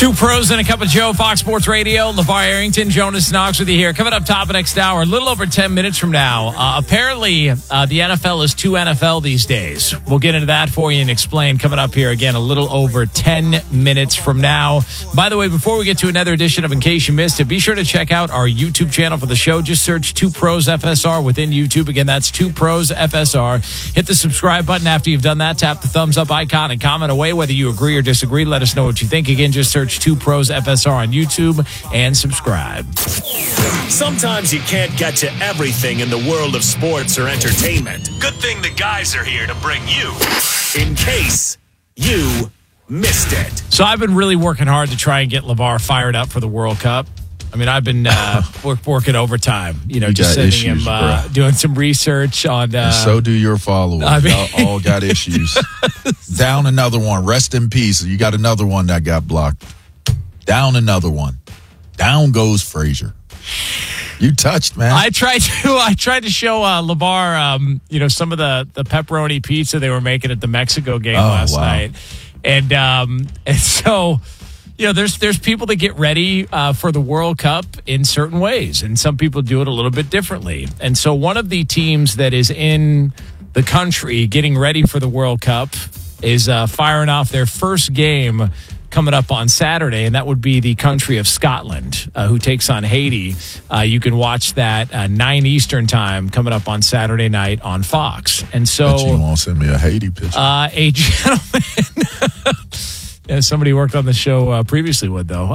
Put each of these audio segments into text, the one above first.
Two pros and a cup of Joe, Fox Sports Radio. LeVar Arrington, Jonas Knox with you here. Coming up top of next hour, a little over 10 minutes from now. Apparently, the NFL is 2 NFL these days. We'll get into that for you and explain coming up here again a little over 10 minutes from now. By the way, before we get to another edition of In Case You Missed It, be sure to check out our YouTube channel for the show. Just search 2 Pros FSR within YouTube. Again, that's 2 Pros FSR. Hit the subscribe button after you've done that. Tap the thumbs up icon and comment away whether you agree or disagree. Let us know what you think. Again, just search 2 Pros FSR on YouTube and subscribe. Sometimes you can't get to everything in the world of sports or entertainment. Good thing the guys are here to bring you In Case You Missed It. So I've been really working hard to try and get LeVar fired up for the World Cup. I mean, I've been working overtime, just sending issues, him, doing some research on. And so do your followers. Y'all all got issues. Down another one. Rest in peace. You got another one that got blocked. Down another one. Down goes Frazier. You touched, man. I tried to show LeVar, some of the pepperoni pizza they were making at the Mexico game last night, and so. There's people that get ready for the World Cup in certain ways, and some people do it a little bit differently. And so one of the teams that is in the country getting ready for the World Cup is firing off their first game coming up on Saturday, and that would be the country of Scotland, who takes on Haiti. You can watch that 9 Eastern time coming up on Saturday night on Fox. And so you won't send me a Haiti picture. A gentleman... somebody worked on the show previously would, though.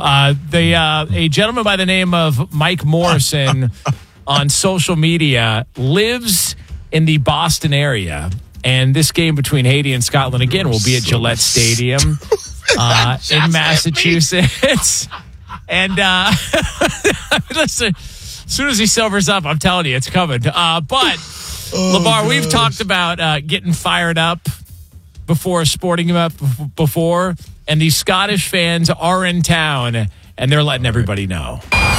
A gentleman by the name of Mike Morrison on social media lives in the Boston area. And this game between Haiti and Scotland, again, will be at Gillette Stadium in Massachusetts. And listen, as soon as he sobers up, I'm telling you, it's coming. But, LeVar, we've talked about getting fired up before, sporting him up before. And these Scottish fans are in town, and they're letting everybody know.